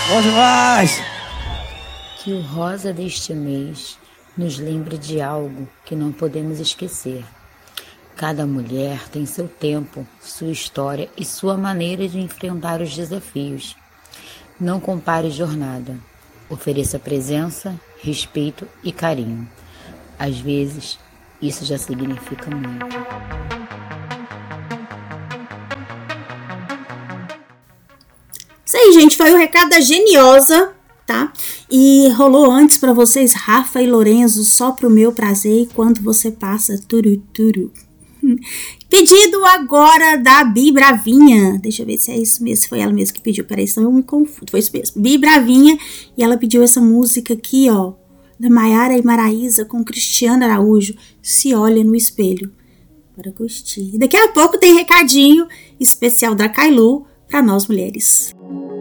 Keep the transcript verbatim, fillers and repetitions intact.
Bom demais! Que o rosa deste mês nos lembre de algo que não podemos esquecer. Cada mulher tem seu tempo, sua história e sua maneira de enfrentar os desafios. Não compare jornada. Ofereça presença, respeito e carinho. Às vezes, isso já significa muito. Isso aí, gente, foi o recado da Geniosa, tá? E rolou antes pra vocês Rafa e Lorenzo, só pro meu prazer, enquanto você passa turu turu. Pedido agora da Bi Bravinha. Deixa eu ver se é isso mesmo, se foi ela mesma que pediu. Peraí, senão eu me confundo. Foi isso mesmo. Bi Bravinha. E ela pediu essa música aqui, ó, da Maiara e Maraísa com Cristiano Araújo. Se olha no espelho. Para curtir. E daqui a pouco tem recadinho especial da Kailu para nós mulheres.